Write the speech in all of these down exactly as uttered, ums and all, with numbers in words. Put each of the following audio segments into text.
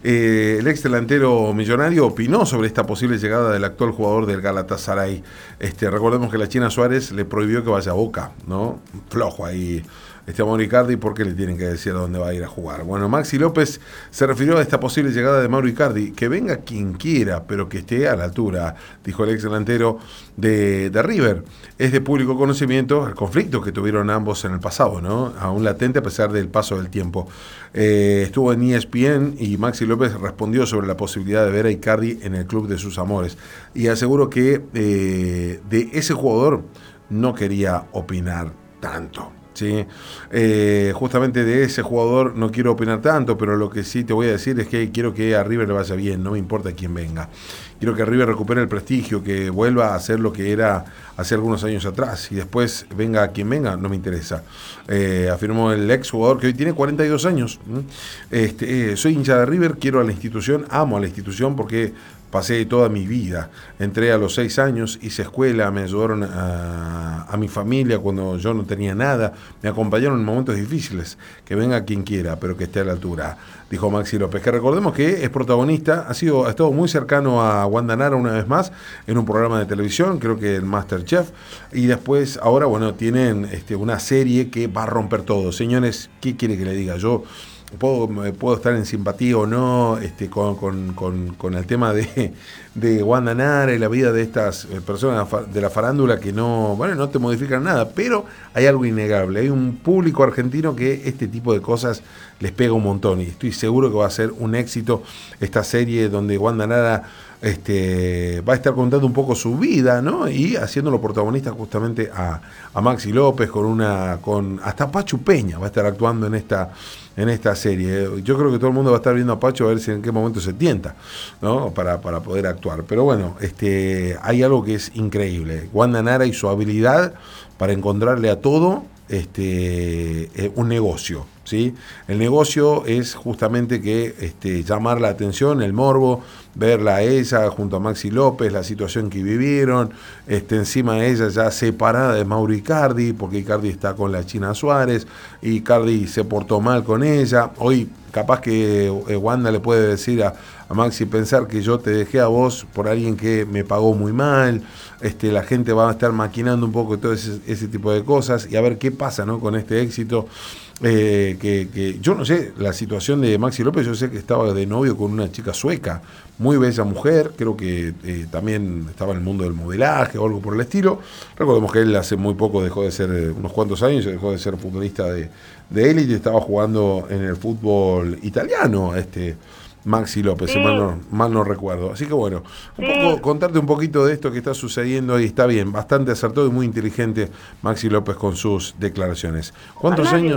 Eh, el ex delantero millonario opinó sobre esta posible llegada del actual jugador del Galatasaray. Este, recordemos que la China Suárez le prohibió que vaya a Boca, ¿no? Flojo ahí. Este a Mauro Icardi, ¿por qué le tienen que decir a dónde va a ir a jugar? Bueno, Maxi López se refirió a esta posible llegada de Mauro Icardi, que venga quien quiera, pero que esté a la altura, dijo el ex delantero de, de River. Es de público conocimiento el conflicto que tuvieron ambos en el pasado, ¿no? Aún latente a pesar del paso del tiempo. Eh, estuvo en E S P N y Maxi López respondió sobre la posibilidad de ver a Icardi en el club de sus amores. Y aseguró que eh, de ese jugador no quería opinar tanto. Sí, eh, justamente de ese jugador no quiero opinar tanto, pero lo que sí te voy a decir es que quiero que a River le vaya bien, no me importa quién venga. Quiero que River recupere el prestigio, que vuelva a ser lo que era hace algunos años atrás, y después venga quien venga, no me interesa. Eh, afirmó el ex jugador que hoy tiene cuarenta y dos años. Este, eh, soy hincha de River, quiero a la institución, amo a la institución porque pasé toda mi vida. Entré a los seis años, hice escuela, me ayudaron a, a mi familia cuando yo no tenía nada, me acompañaron en momentos difíciles. Que venga quien quiera, pero que esté a la altura, dijo Maxi López, que recordemos que es protagonista, ha sido ha estado muy cercano a Wanda Nara una vez más en un programa de televisión, creo que el MasterChef, y después ahora, bueno, tienen este, una serie que va a romper todo. Señores, ¿qué quiere que le diga? Yo Puedo, puedo estar en simpatía o no este, con, con, con, con el tema de, de Wanda Nara y la vida de estas personas de la farándula que no, bueno, no te modifican nada, pero hay algo innegable, hay un público argentino que este tipo de cosas les pega un montón y estoy seguro que va a ser un éxito esta serie donde Wanda Nara Este, va a estar contando un poco su vida, ¿no? Y haciéndolo protagonista justamente a, a Maxi López con una, con hasta Pachu Peña va a estar actuando en esta, en esta serie. Yo creo que todo el mundo va a estar viendo a Pacho a ver si en qué momento se tienta, ¿no? Para, para poder actuar. Pero bueno, este, hay algo que es increíble. Wanda Nara y su habilidad para encontrarle a todo este, eh, un negocio. ¿Sí? El negocio es justamente que este, llamar la atención, el morbo, verla a ella junto a Maxi López, la situación que vivieron, este, encima de ella ya separada de Mauro Icardi, porque Icardi está con la China Suárez, y Icardi se portó mal con ella. Hoy capaz que eh, Wanda le puede decir a, a Maxi, pensar que yo te dejé a vos por alguien que me pagó muy mal, este, la gente va a estar maquinando un poco todo ese, ese tipo de cosas, y a ver qué pasa, ¿no? Con este éxito. Eh, que, que yo no sé, la situación de Maxi López, yo sé que estaba de novio con una chica sueca, muy bella mujer, creo que eh, también estaba en el mundo del modelaje o algo por el estilo. Recordemos que él hace muy poco dejó de ser, eh, unos cuantos años, dejó de ser futbolista de, de élite, estaba jugando en el fútbol italiano, este Maxi López, sí. si mal, no, mal no recuerdo. Así que bueno, un sí. poco, contarte un poquito de esto que está sucediendo y está bien, bastante acertado y muy inteligente Maxi López con sus declaraciones. ¿Cuántos años?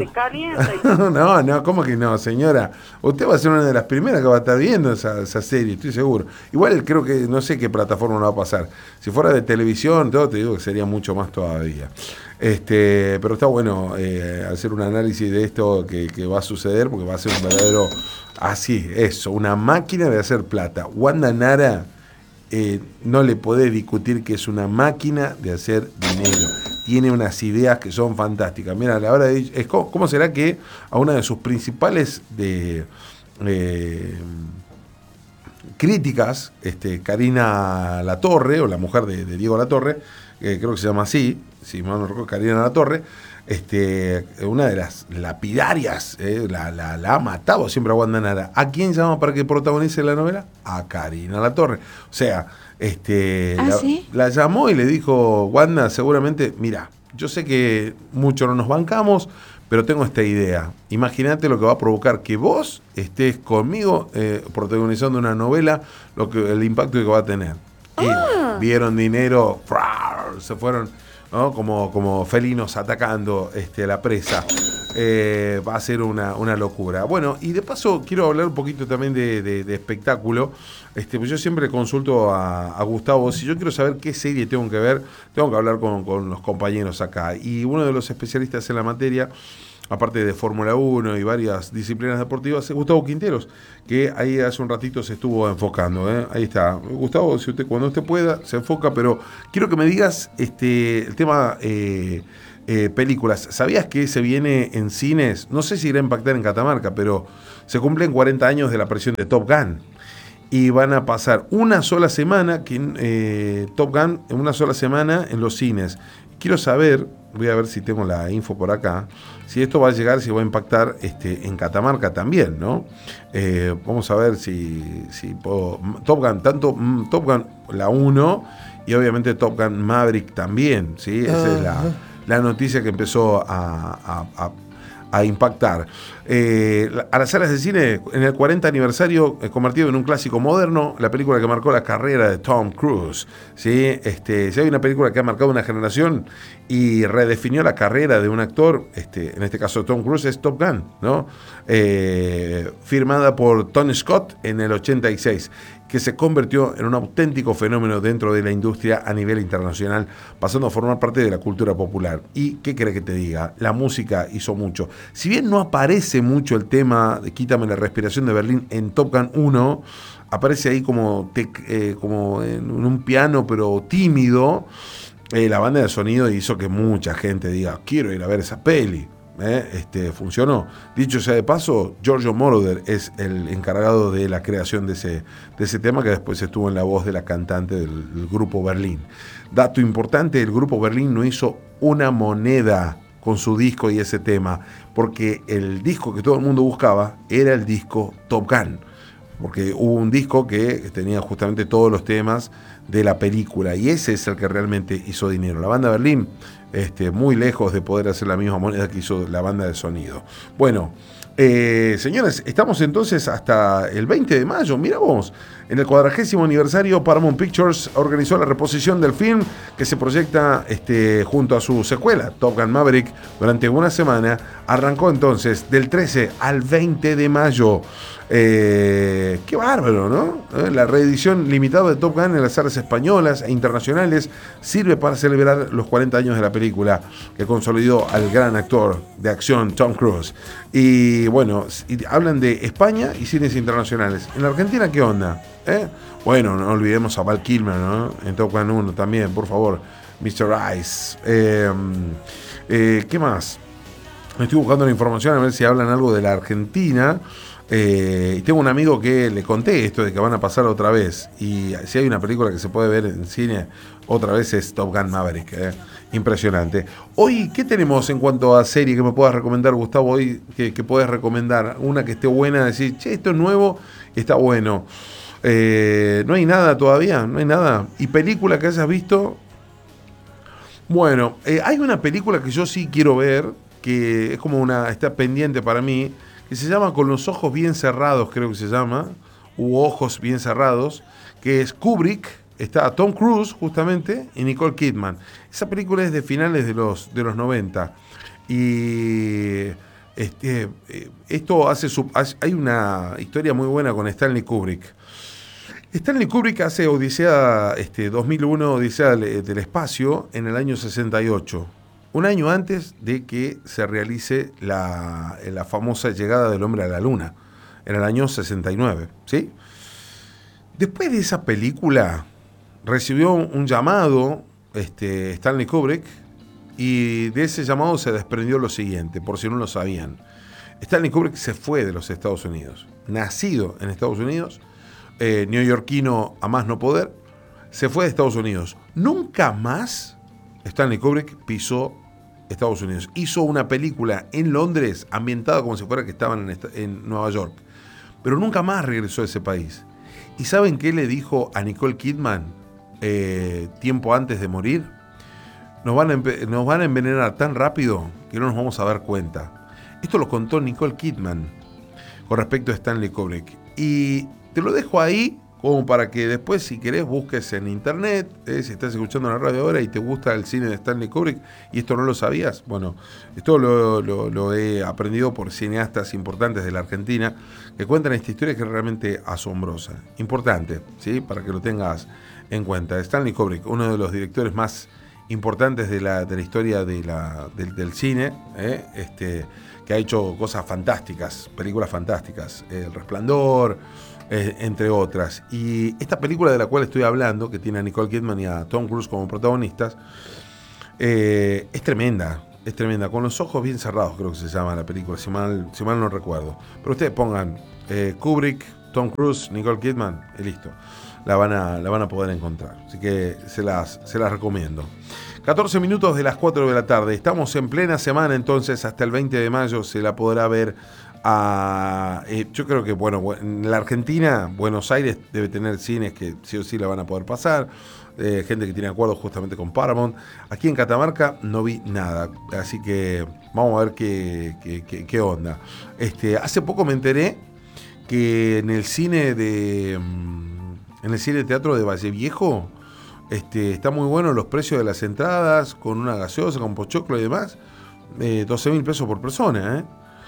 no, no, ¿cómo que no, señora? Usted va a ser una de las primeras que va a estar viendo esa, esa serie, estoy seguro. Igual creo que no sé qué plataforma va a pasar. Si fuera de televisión, todo, te digo que sería mucho más todavía. Este, pero está bueno eh, hacer un análisis de esto que, que va a suceder, porque va a ser un verdadero, así, eso, una máquina de hacer plata. Wanda Nara, eh, no le podés discutir que es una máquina de hacer dinero. Tiene unas ideas que son fantásticas. Mira, a la hora de, es, ¿cómo, ¿cómo será que a una de sus principales de, eh, críticas, este, Karina Latorre, o la mujer de, de Diego Latorre, eh, creo que se llama así, si mal no recuerdo, Karina Latorre, este, una de las lapidarias, eh, la, la, la ha matado siempre a Wanda Nara. ¿A quién llama para que protagonice la novela? A Karina Latorre. O sea, este, ¿Ah, la, sí? la llamó y le dijo, Wanda, seguramente, mira, yo sé que mucho no nos bancamos, pero tengo esta idea. Imagínate lo que va a provocar que vos estés conmigo eh, protagonizando una novela, lo que el impacto que va a tener. Ah. Y vieron dinero, se fueron, ¿no? como, como felinos atacando este, la presa. Eh, va a ser una, una locura. Bueno, y de paso quiero hablar un poquito también de, de, de espectáculo. Este, pues yo siempre consulto a, a Gustavo, si yo quiero saber qué serie tengo que ver, tengo que hablar con, con los compañeros acá. Y uno de los especialistas en la materia, aparte de Fórmula uno y varias disciplinas deportivas, es Gustavo Quinteros, que ahí hace un ratito se estuvo enfocando, ¿eh? Ahí está. Gustavo, si usted, cuando usted pueda, se enfoca, pero quiero que me digas este, el tema eh, eh, películas. ¿Sabías que se viene en cines? No sé si irá a impactar en Catamarca, pero se cumplen cuarenta años de la aparición de Top Gun. Y van a pasar una sola semana, que, eh, Top Gun, en una sola semana en los cines. Quiero saber, voy a ver si tengo la info por acá, si esto va a llegar, si va a impactar este, en Catamarca también, ¿no? Eh, vamos a ver si, si puedo... Top Gun, tanto mm, Top Gun la uno y obviamente Top Gun Maverick también, ¿sí? Esa uh-huh. es la, la noticia que empezó a, a, a a impactar. Eh, a las salas de cine, en el cuarenta aniversario, eh, convertido en un clásico moderno, la película que marcó la carrera de Tom Cruise. ¿Sí? Este, si hay una película que ha marcado una generación y redefinió la carrera de un actor, este, en este caso Tom Cruise, es Top Gun, ¿no? Eh, firmada por Tony Scott en el ochenta y seis, que se convirtió en un auténtico fenómeno dentro de la industria a nivel internacional, pasando a formar parte de la cultura popular. ¿Y qué querés que te diga? La música hizo mucho. Si bien no aparece mucho el tema de Quítame la respiración de Berlín en Top Gun uno, aparece ahí como, te, eh, como en un piano, pero tímido. Eh, la banda de sonido hizo que mucha gente diga, quiero ir a ver esa peli. Eh, este, funcionó. Dicho sea de paso, Giorgio Moroder es el encargado de la creación de ese, de ese tema, que después estuvo en la voz de la cantante del, del grupo Berlín. Dato importante, el grupo Berlín no hizo una moneda con su disco y ese tema, porque el disco que todo el mundo buscaba era el disco Top Gun, porque hubo un disco que tenía justamente todos los temas de la película, y ese es el que realmente hizo dinero. La banda Berlín, este, muy lejos de poder hacer la misma moneda que hizo la banda de sonido. Bueno, eh, señores, estamos entonces hasta el veinte de mayo, mira vos, en el cuadragésimo aniversario. Paramount Pictures organizó la reposición del film, que se proyecta este, junto a su secuela, Top Gun Maverick, durante una semana. Arrancó entonces del trece al veinte de mayo. Eh, qué bárbaro, ¿no? Eh, la reedición limitada de Top Gun en las salas españolas e internacionales sirve para celebrar los cuarenta años de la película, que consolidó al gran actor de acción Tom Cruise. Y bueno, y hablan de España y cines internacionales. ¿En la Argentina qué onda? ¿Eh? Bueno, no olvidemos a Val Kilmer, ¿no? En Top Gun uno también, por favor, mister Ice. Eh, eh, ¿Qué más? Estoy buscando la información a ver si hablan algo de la Argentina. Eh, y tengo un amigo que le conté esto de que van a pasar otra vez, y si hay una película que se puede ver en cine otra vez es Top Gun Maverick. eh. Impresionante. Hoy, ¿qué tenemos en cuanto a serie que me puedas recomendar, Gustavo? Hoy que, que puedes recomendar una que esté buena, decir, che, esto es nuevo, está bueno. Eh, no hay nada todavía, no hay nada. ¿Y película que hayas visto? Bueno, eh, hay una película que yo sí quiero ver, que es como una, está pendiente para mí, que se llama Con los ojos bien cerrados, creo que se llama, u Ojos bien cerrados, que es Kubrick, está Tom Cruise justamente y Nicole Kidman. Esa película es de finales de los, de los noventa, y este, esto hace, su, hay una historia muy buena con Stanley Kubrick. Stanley Kubrick hace Odisea, este, dos mil uno, Odisea del Espacio, en el año sesenta y ocho. Un año antes de que se realice la, la famosa llegada del hombre a la luna, en el año sesenta y nueve, ¿sí? Después de esa película, recibió un llamado este, Stanley Kubrick, y de ese llamado se desprendió lo siguiente, por si no lo sabían. Stanley Kubrick se fue de los Estados Unidos, nacido en Estados Unidos, eh, neoyorquino a más no poder, se fue de Estados Unidos. Nunca más Stanley Kubrick pisó Estados Unidos. Hizo una película en Londres, ambientada como si fuera que estaban en, en Nueva York, pero nunca más regresó a ese país. ¿Y saben qué le dijo a Nicole Kidman eh, tiempo antes de morir? Nos van, a empe- nos van a envenenar tan rápido que no nos vamos a dar cuenta. Esto lo contó Nicole Kidman con respecto a Stanley Kubrick. Y te lo dejo ahí como para que después, si querés, busques en internet, eh, si estás escuchando la radio ahora y te gusta el cine de Stanley Kubrick y esto no lo sabías. Bueno, esto lo, lo, lo he aprendido por cineastas importantes de la Argentina que cuentan esta historia, que es realmente asombrosa. Importante, ¿sí? Para que lo tengas en cuenta. Stanley Kubrick, uno de los directores más importantes de la, de la historia de la, del, del cine, ¿eh? este, que ha hecho cosas fantásticas, películas fantásticas. El Resplandor, Eh, entre otras. Y esta película de la cual estoy hablando, que tiene a Nicole Kidman y a Tom Cruise como protagonistas, eh, es tremenda. es tremenda, con los ojos bien cerrados creo que se llama la película, si mal, si mal no recuerdo. Pero ustedes pongan eh, Kubrick, Tom Cruise, Nicole Kidman y listo. La van a, la van a poder encontrar. Así que se las, se las recomiendo. catorce minutos de las cuatro de la tarde. Estamos en plena semana, entonces hasta el veinte de mayo se la podrá ver. A, eh, yo creo que, bueno, en la Argentina, Buenos Aires debe tener cines que sí o sí la van a poder pasar. Eh, gente que tiene acuerdos justamente con Paramount. Aquí en Catamarca no vi nada. Así que vamos a ver qué, qué, qué, qué onda. Este, hace poco me enteré que en el cine de en el cine teatro de Valle Viejo este, está muy bueno los precios de las entradas, con una gaseosa, con pochoclo y demás, eh, doce mil pesos por persona, ¿eh?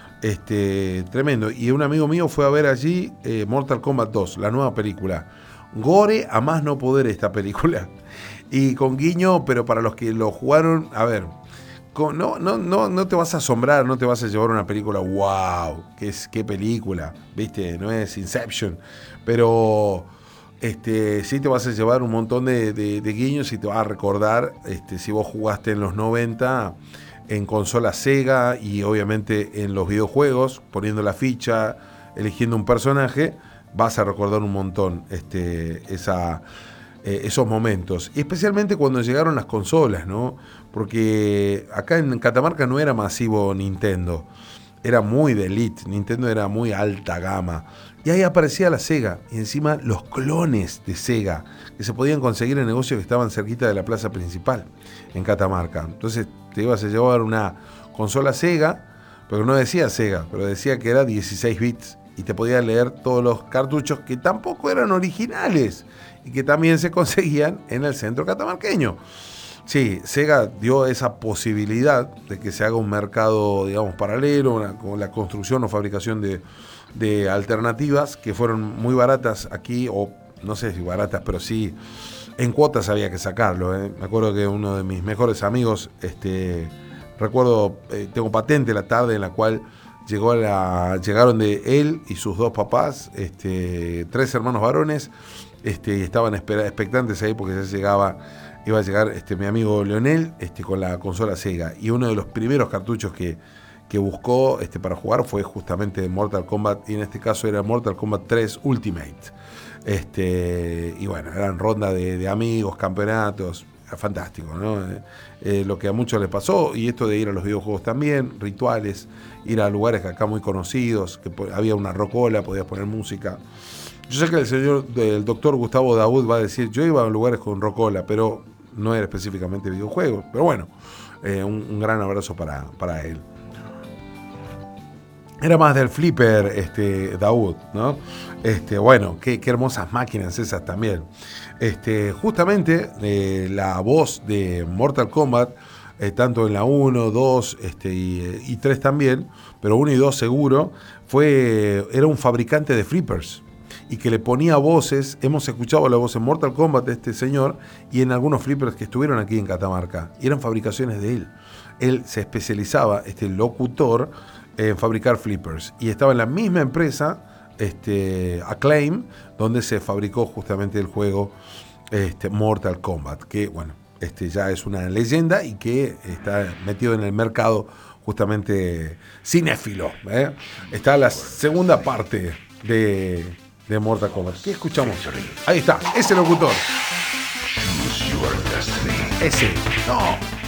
Este, tremendo. Y un amigo mío fue a ver allí eh, Mortal Kombat dos, la nueva película. Gore a más no poder esta película. Y con guiño, pero para los que lo jugaron, a ver, con, no, no, no, no te vas a asombrar, no te vas a llevar una película, wow, qué, es, qué película, viste, no es Inception, pero este, sí te vas a llevar un montón de, de, de guiños y te vas a recordar, este, si vos jugaste en los noventa en consola Sega y obviamente en los videojuegos, poniendo la ficha, eligiendo un personaje, vas a recordar un montón este, esa, eh, esos momentos. Y especialmente cuando llegaron las consolas, ¿no? Porque acá en Catamarca no era masivo Nintendo, era muy de elite, Nintendo era muy alta gama. Y ahí aparecía la Sega, y encima los clones de Sega, que se podían conseguir en negocios que estaban cerquita de la plaza principal, en Catamarca. Entonces te ibas a llevar una consola Sega, pero no decía Sega, pero decía que era dieciséis bits, y te podía leer todos los cartuchos que tampoco eran originales, y que también se conseguían en el centro catamarqueño. Sí, Sega dio esa posibilidad de que se haga un mercado, digamos, paralelo, una, con la construcción o fabricación de, de alternativas que fueron muy baratas aquí, o no sé si baratas, pero sí en cuotas había que sacarlo. ¿eh? Me acuerdo que uno de mis mejores amigos, este, recuerdo, eh, tengo patente la tarde en la cual llegó a la, llegaron de él y sus dos papás, este, tres hermanos varones, este, y estaban espera, expectantes ahí porque ya llegaba... iba a llegar este, mi amigo Leonel este, con la consola Sega, y uno de los primeros cartuchos que, que buscó este, para jugar fue justamente Mortal Kombat, y en este caso era Mortal Kombat tres Ultimate. Este, y bueno, eran ronda de, de amigos, campeonatos, fantástico, ¿no? Eh, eh, lo que a muchos les pasó, y esto de ir a los videojuegos también, rituales, ir a lugares acá muy conocidos, que había una rocola, podías poner música. Yo sé que el señor, el doctor Gustavo Daoud va a decir, yo iba a lugares con rocola, pero no era específicamente videojuegos, pero bueno, eh, un, un gran abrazo para, para él. Era más del flipper, este, Daoud, ¿no? Este, bueno, qué, qué hermosas máquinas esas también. Este, justamente eh, la voz de Mortal Kombat, eh, tanto en la uno, dos este, y, y tres también, pero uno y dos seguro, fue, era un fabricante de flippers. Y que le ponía voces, hemos escuchado la voz en Mortal Kombat de este señor y en algunos flippers que estuvieron aquí en Catamarca, y eran fabricaciones de él. Él se especializaba, este locutor, en fabricar flippers, y estaba en la misma empresa, este, Acclaim, donde se fabricó justamente el juego este, Mortal Kombat, que bueno, este ya es una leyenda y que está metido en el mercado justamente cinéfilo, ¿eh? Está la segunda parte de... de Mortal Kombat. ¿Qué escuchamos? Ahí está, ese locutor. Ese. No.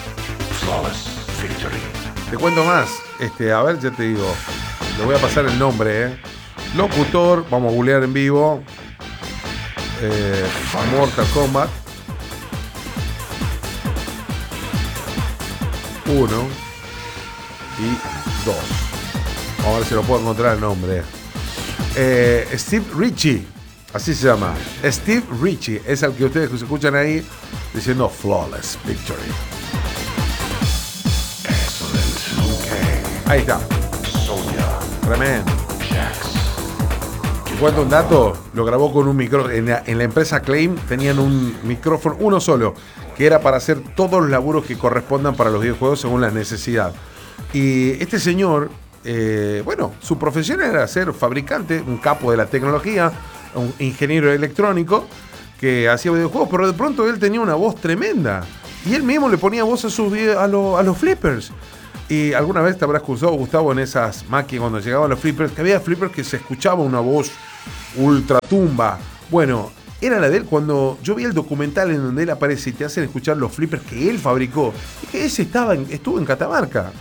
Te cuento más. Este, a ver, ya te digo. Le voy a pasar el nombre, ¿eh? Locutor, vamos a googlear en vivo. Eh, Mortal Kombat. Uno y dos. Vamos a ver si lo puedo encontrar el nombre. Eh, Steve Ritchie, así se llama. Steve Ritchie es el que ustedes escuchan ahí diciendo Flawless Victory. Ahí está. Tremendo. Y cuento un dato, lo grabó con un micrófono. En la, en la empresa Claim tenían un micrófono, uno solo, que era para hacer todos los laburos que correspondan para los videojuegos según la necesidad. Y este señor... Eh, bueno, su profesión era ser fabricante, un capo de la tecnología, un ingeniero electrónico que hacía videojuegos, pero de pronto él tenía una voz tremenda y él mismo le ponía voz a, sus, a, lo, a los flippers. Y alguna vez te habrás cruzado, Gustavo, en esas máquinas cuando llegaban los flippers, que había flippers que se escuchaba una voz ultratumba. Bueno, era la de él cuando yo vi el documental en donde él aparece y te hacen escuchar los flippers que él fabricó. Y que ese estaba en, estuvo en Catamarca.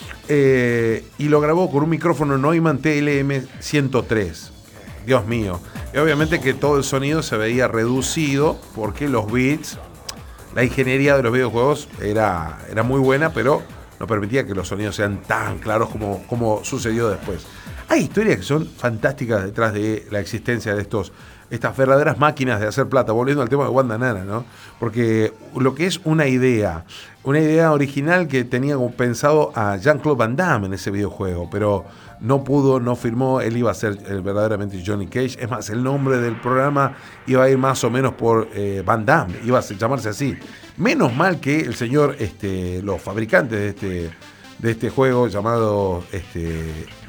Eh, y lo grabó con un micrófono Neumann T L M ciento tres. Dios mío. Y obviamente que todo el sonido se veía reducido porque los beats, la ingeniería de los videojuegos era, era muy buena, pero no permitía que los sonidos sean tan claros como, como sucedió después. Hay historias que son fantásticas detrás de la existencia de estos, estas verdaderas máquinas de hacer plata. Volviendo al tema de Wanda Nara, ¿no? Porque lo que es una idea, una idea original que tenía como pensado a Jean-Claude Van Damme en ese videojuego, pero no pudo, no firmó, él iba a ser eh, verdaderamente Johnny Cage. Es más, el nombre del programa iba a ir más o menos por eh, Van Damme, iba a llamarse así. Menos mal que el señor, este, los fabricantes de este, de este juego llamado este,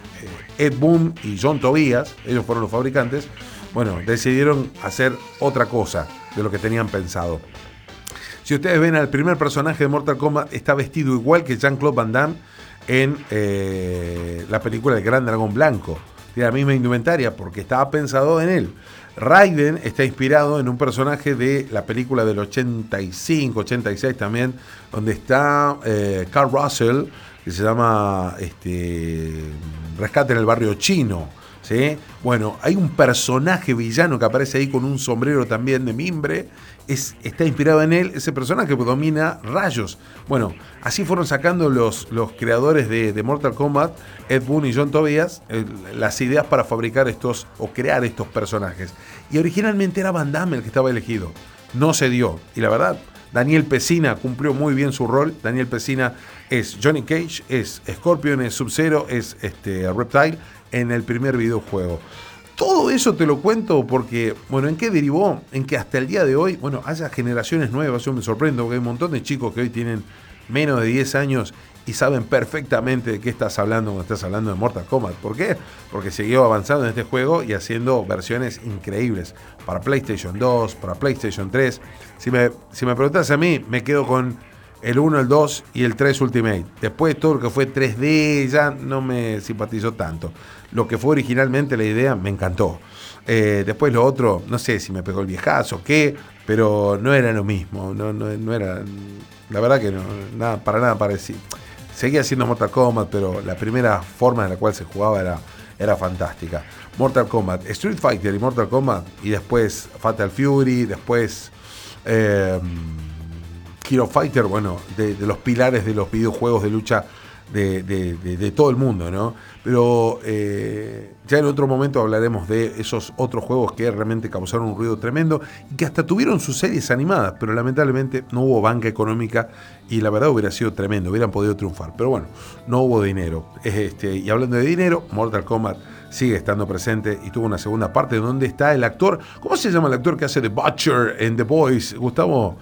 Ed Boon y John Tobias, ellos fueron los fabricantes, bueno, decidieron hacer otra cosa de lo que tenían pensado. Si ustedes ven al primer personaje de Mortal Kombat, está vestido igual que Jean-Claude Van Damme en eh, la película El Gran Dragón Blanco. Tiene la misma indumentaria porque estaba pensado en él. Raiden está inspirado en un personaje de la película del ochenta y cinco, ochenta y seis también, donde está eh, Carl Russell, que se llama este, Rescate en el Barrio Chino. ¿Sí? Bueno, hay un personaje villano que aparece ahí con un sombrero también de mimbre. Es, está inspirado en él, ese personaje que domina rayos. Bueno, así fueron sacando los, los creadores de, de Mortal Kombat, Ed Boon y John Tobias, eh, las ideas para fabricar estos o crear estos personajes. Y originalmente era Van Damme el que estaba elegido. No se dio. Y la verdad, Daniel Pesina cumplió muy bien su rol. Daniel Pesina es Johnny Cage, es Scorpion, es Sub-Zero, es este, Reptile en el primer videojuego. Todo eso te lo cuento porque, bueno, ¿en qué derivó? En que hasta el día de hoy, bueno, haya generaciones nuevas. Yo me sorprendo porque hay un montón de chicos que hoy tienen menos de diez años y saben perfectamente de qué estás hablando cuando estás hablando de Mortal Kombat. ¿Por qué? Porque siguió avanzando en este juego y haciendo versiones increíbles para PlayStation dos, para PlayStation tres. Si me, si me preguntas a mí, me quedo con el uno, el dos y el tres Ultimate. Después todo lo que fue tres D ya no me simpatizó tanto. Lo que fue originalmente la idea me encantó. Eh, después lo otro, no sé si me pegó el viejazo o qué, pero no era lo mismo. No, no, no era, la verdad que no, nada, para nada parecido. Seguía siendo Mortal Kombat, pero la primera forma en la cual se jugaba era, era fantástica. Mortal Kombat, Street Fighter y Mortal Kombat, y después Fatal Fury, después eh, Hero Fighter, bueno, de, de los pilares de los videojuegos de lucha de, de, de, de todo el mundo, ¿no? Pero eh, ya en otro momento hablaremos de esos otros juegos que realmente causaron un ruido tremendo y que hasta tuvieron sus series animadas, pero lamentablemente no hubo banca económica y la verdad hubiera sido tremendo, hubieran podido triunfar, pero bueno, no hubo dinero. Este, y hablando de dinero, Mortal Kombat sigue estando presente y tuvo una segunda parte donde está el actor, ¿cómo se llama el actor que hace The Butcher en The Boys? Gustavo,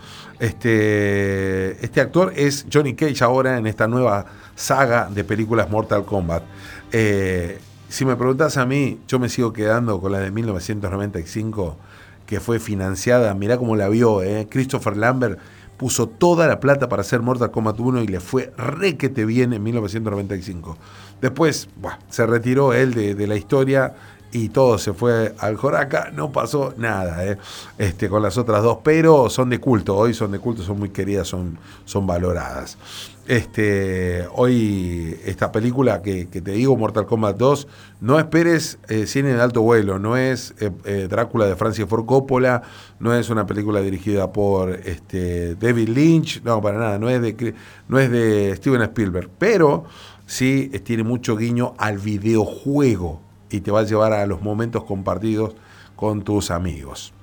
este, este actor es Johnny Cage ahora en esta nueva saga de películas Mortal Kombat. Eh, si me preguntas a mí, yo me sigo quedando con la de mil novecientos noventa y cinco, que fue financiada, mirá cómo la vio, eh. Christopher Lambert puso toda la plata para hacer Mortal Kombat uno y le fue requete bien en mil novecientos noventa y cinco. Después, buah, se retiró él de, de la historia y todo se fue al Joraca, no pasó nada eh, este, con las otras dos, pero son de culto, hoy son de culto, son muy queridas, son, son valoradas. Este, hoy esta película que, que te digo, Mortal Kombat dos, no esperes eh, cine de alto vuelo, no es eh, eh, Drácula de Francis Ford Coppola, no es una película dirigida por este, David Lynch, no, para nada, no es de, no es de Steven Spielberg, pero sí tiene mucho guiño al videojuego y te va a llevar a los momentos compartidos con tus amigos.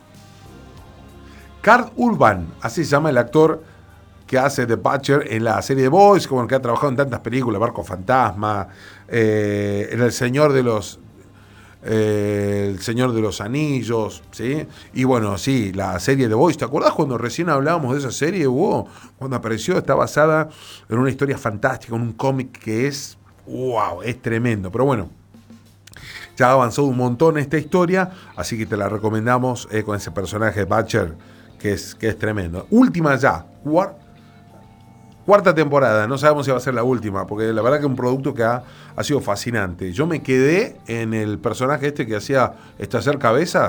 Karl Urban, así se llama el actor que hace The Butcher en la serie The Boys, como el que ha trabajado en tantas películas, Barco Fantasma, eh, en El Señor de los eh, El Señor de los Anillos, ¿sí? Y bueno, sí, la serie The Boys, ¿te acordás cuando recién hablábamos de esa serie, Hugo? Cuando apareció, está basada en una historia fantástica, en un cómic que es, wow, es tremendo, pero bueno, ya ha avanzado un montón esta historia, así que te la recomendamos eh, con ese personaje de Butcher, que es, que es tremendo. Última ya, War, Cuarta temporada, no sabemos si va a ser la última, porque la verdad que es un producto que ha, ha sido fascinante. Yo me quedé en el personaje este que hacía estallar cabezas.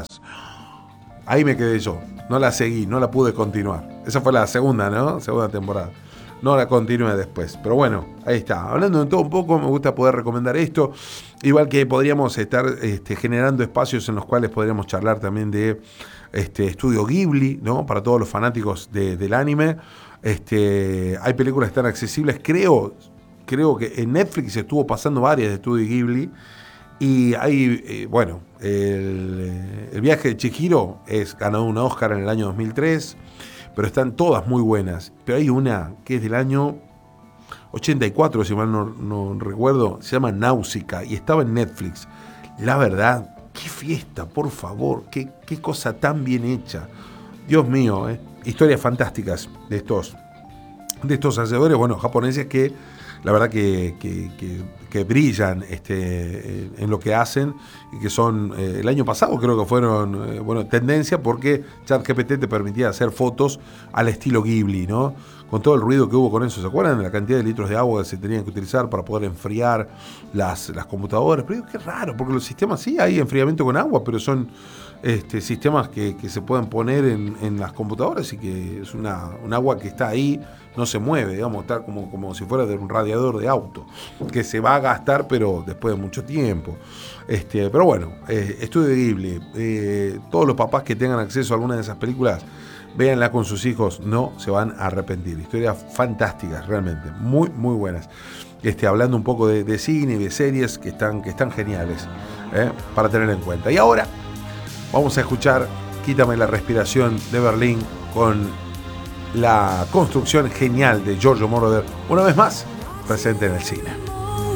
Ahí me quedé yo. No la seguí, no la pude continuar. Esa fue la segunda, ¿no? Segunda temporada. No la continué después. Pero bueno, ahí está. Hablando de todo un poco, me gusta poder recomendar esto. Igual que podríamos estar este, generando espacios en los cuales podríamos charlar también de este, Estudio Ghibli, ¿no? Para todos los fanáticos de, del anime. Este, hay películas que están accesibles. Creo, creo que en Netflix estuvo pasando varias de Estudio Ghibli. Y hay, eh, bueno, el, el viaje de Chihiro es, ganó un Oscar en el año dos mil tres, pero están todas muy buenas. Pero hay una que es del año ochenta y cuatro, si mal no, no recuerdo, se llama Náusica y estaba en Netflix. La verdad, qué fiesta, por favor, qué, qué cosa tan bien hecha. Dios mío, eh. Historias fantásticas de estos, de estos hacedores, bueno, japoneses que la verdad que, que, que, que brillan este, en lo que hacen y que son, eh, el año pasado creo que fueron, eh, bueno, tendencia porque ChatGPT te permitía hacer fotos al estilo Ghibli, ¿no? Con todo el ruido que hubo con eso, ¿se acuerdan de la cantidad de litros de agua que se tenían que utilizar para poder enfriar las, las computadoras? Pero digo, qué raro, porque los sistemas sí hay enfriamiento con agua, pero son este, sistemas que, que se pueden poner en, en las computadoras y que es una, un agua que está ahí, no se mueve, digamos, está como, como si fuera de un radiador de auto, que se va a gastar, pero después de mucho tiempo. Este, pero bueno, eh, Estudio Ghibli, eh, todos los papás que tengan acceso a alguna de esas películas, véanla con sus hijos, no se van a arrepentir. Historias fantásticas, realmente, muy, muy buenas. Este, hablando un poco de, de cine y de series que están, que están geniales, ¿eh? Para tener en cuenta. Y ahora vamos a escuchar Quítame la respiración de Berlín con la construcción genial de Giorgio Moroder, una vez más presente en el cine.